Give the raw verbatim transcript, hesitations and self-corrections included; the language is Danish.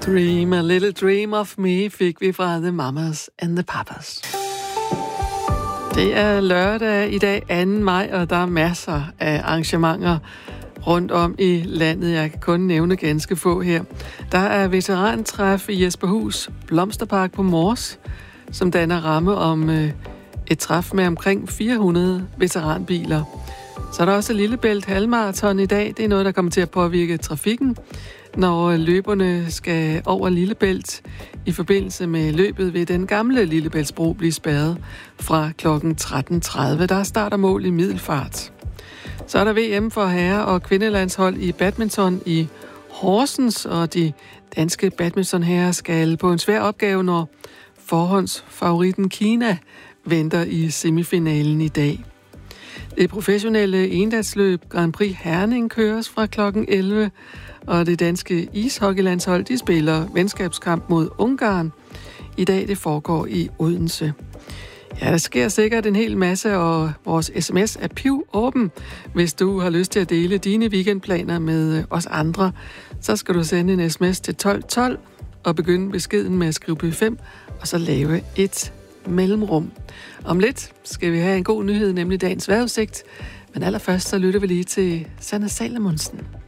Dream, a little dream of me, fik vi fra The Mamas and the Papas. Det er lørdag i dag, anden maj, og der er masser af arrangementer rundt om i landet. Jeg kan kun nævne ganske få her. Der er veterantræf i Jesperhus, Blomsterpark på Mors, som danner ramme om øh, et træf med omkring fire hundrede veteranbiler. Så er der også Lillebælt halvmarathon i dag. Det er noget, der kommer til at påvirke trafikken, når løberne skal over Lillebælt i forbindelse med løbet ved den gamle Lillebæltsbro blive spærret fra klokken tretten tredive. Der starter mål i Middelfart. Så er der V M for herre- og kvindelandshold i badminton i Horsens, og de danske badmintonherrer skal på en svær opgave, når forhåndsfavoritten Kina venter i semifinalen i dag. Det professionelle endagsløb Grand Prix Herning køres fra klokken elleve, og det danske ishockeylandshold, de spiller venskabskamp mod Ungarn. I dag det foregår i Odense. Ja, der sker sikkert en hel masse, og vores sms er pivåben. Hvis du har lyst til at dele dine weekendplaner med os andre, så skal du sende en sms til tolv tolv og begynde beskeden med at skrive P fem, og så lave et mellemrum. Om lidt skal vi have en god nyhed, nemlig dagens vejrudsigt. Men allerførst så lytter vi lige til Sanne Salomonsen.